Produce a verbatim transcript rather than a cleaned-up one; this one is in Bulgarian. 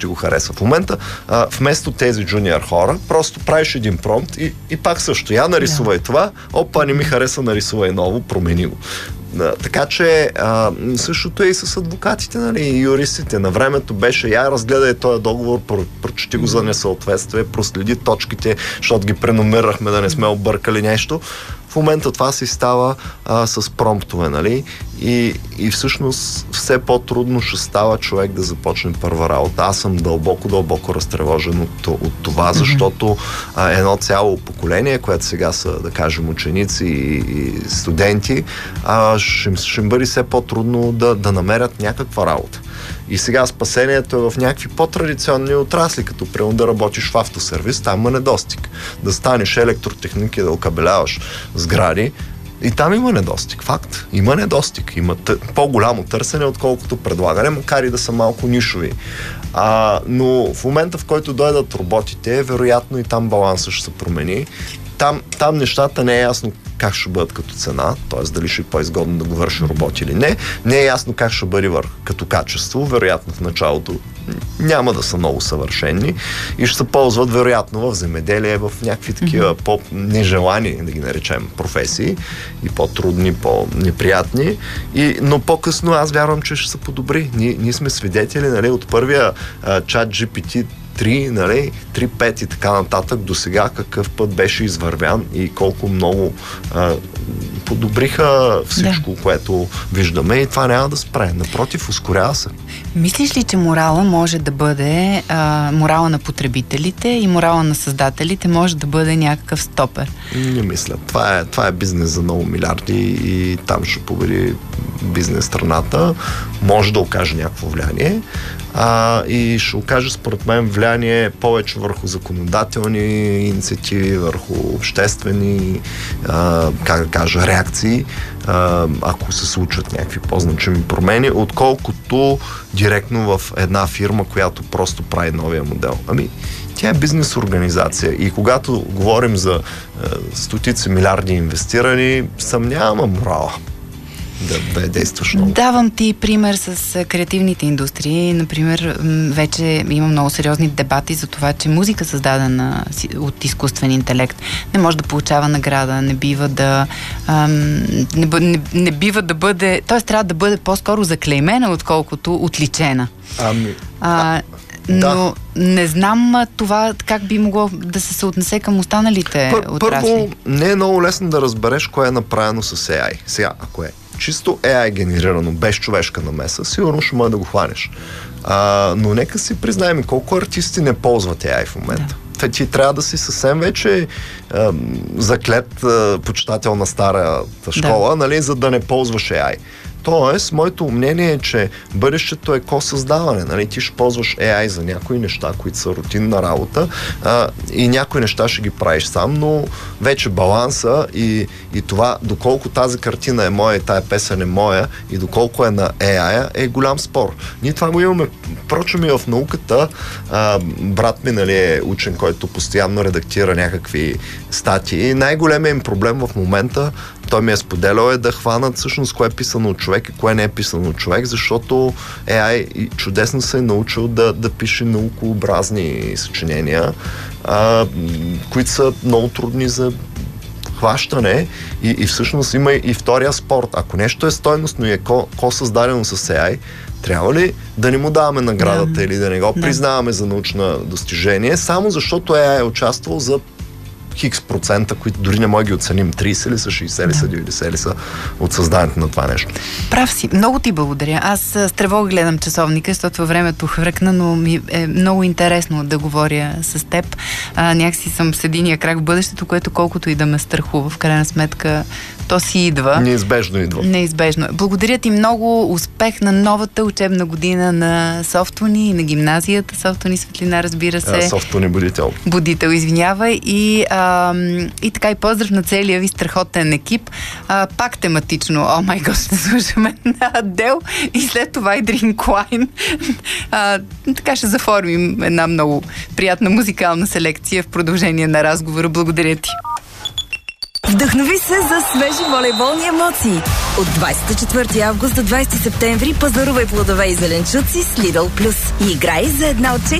го хареса. В момента, а, вместо тези джуниор хора, просто правиш един промпт и, и пак също. Я нарисувай yeah. това, опа, не ми хареса, нарисувай ново, промени го. А, така че а, същото е и с адвокатите, нали, и юристите. На времето беше, я разгледай този договор, про, прочети го за несъответствие, проследи точките, защото ги преномерахме да не сме объркали нещо. В момента това си става а, с промптове, нали? И, и всъщност все по-трудно ще става човек да започне първа работа. Аз съм дълбоко, дълбоко разтревожен от, от това, защото а, едно цяло поколение, което сега са, да кажем, ученици и, и студенти, а, ще, ще бъде все по-трудно да, да намерят някаква работа. И сега спасението е в някакви по-традиционни отрасли, като примерно да работиш в автосервис, там има недостиг. Да станеш електротехник и да окабеляваш сгради, и там има недостиг. Факт. Има недостиг. Има тъ... по-голямо търсене, отколкото предлагане, макар и да са малко нишови. А, но в момента, в който дойдат роботите, вероятно и там балансът ще се промени. Там, там нещата не е ясно как ще бъдат като цена, т.е. дали ще е по-изгодно да го върши робот или не. Не е ясно как ще бъде вър... като качество. Вероятно в началото няма да са много съвършени и ще се ползват вероятно в земеделие, в някакви такива mm-hmm. по-нежелани, да ги наречем, професии и по-трудни, по-неприятни. И, но по-късно аз вярвам, че ще се подобри. Ние, ние сме свидетели, нали, от първия а, чат джи пи ти три, нали, три пет и така нататък до сега какъв път беше извървян и колко много а, подобриха всичко, да. което виждаме, и това няма да спре. Напротив, ускорява се. Мислиш ли, че морала може да бъде а, морала на потребителите и морала на създателите може да бъде някакъв стопер? Не мисля. Това е, това е бизнес за много милиарди и там ще победи бизнес страната. Може да окаже някакво влияние. А, и ще окаже, според мен, влияние повече върху законодателни инициативи, върху обществени, а, как да кажа, реакции, а, ако се случат някакви по-значими промени, отколкото директно в една фирма, която просто прави новия модел. Ами, тя е бизнес организация и когато говорим за а, стотици милиарди инвестирани, съмнявам морала да, да е действаш много. Давам ти пример с креативните индустрии. Например, вече има много сериозни дебати за това, че музика, създадена от изкуствен интелект, не може да получава награда, не бива да ам, не, не, не бива да бъде, т.е. трябва да бъде по-скоро заклеймена, отколкото отличена. Ами... А, но да. не знам това как би могло да се съотнесе към останалите Пър, отрасли. Първо, не е много лесно да разбереш кое е направено с Ей Ай. Сега, ако е чисто Ей Ай генерирано, без човешка намеса, сигурно ще може да го хванеш. А, но нека си признаем колко артисти не ползват Ей Ай в момента. Да. Ти трябва да си съвсем вече а, заклет а, почитател на старата школа, да. нали, за да не ползваш Ей Ай. Тоест, моето мнение е, че бъдещето е ко-създаване. Нали? Ти ще ползваш Ей Ай за някои неща, които са рутинна работа, а, и някои неща ще ги правиш сам, но вече баланса и, и това, доколко тази картина е моя и тая песен е моя и доколко е на Ей Ай, е голям спор. Ние това го имаме, впрочем, и в науката. А, брат ми, нали, е учен, който постоянно редактира някакви статии. Най-големият им проблем в момента, той ми е споделял, е да хванат всъщност кое е писано от човек и кое не е писано от човек, защото Ей Ай чудесно се е научил да, да пише наукообразни съчинения, а, които са много трудни за хващане и, и всъщност има и втория спорт. Ако нещо е стойностно и е ко-създадено с Ей Ай, трябва ли да не му даваме наградата yeah. или да не го признаваме yeah. за научно достижение, само защото Ей Ай е участвал за хикс процента, които дори не може ги оценим. трийсет ли са, шейсет ли са, деветдесет ли са от създанието на това нещо. Прав си. Много ти благодаря. Аз с тревога гледам часовника, защото във времето хвъркна, но ми е много интересно да говоря с теб. А, някакси съм с единия крак в бъдещето, което колкото и да ме страхува, в крайна сметка то си идва. Неизбежно идва. Неизбежно. Благодаря ти много. Успех на новата учебна година на Софтуни и на гимназията. Софтуни Светлина, разбира се. Софтуни Будител. Будител, извинявай. И, а, и така и поздрав на целия ви страхотен екип. А, пак тематично. О май гот, ще слушаме на Адел и след това и Дринклайн. Така ще заформим една много приятна музикална селекция в продължение на разговора. Благодаря ти. Вдъхнови се за свежи волейболни емоции. От двадесет и четвърти август до двадесети септември пазарувай плодове и зеленчуци с Lidl Plus и играй за една от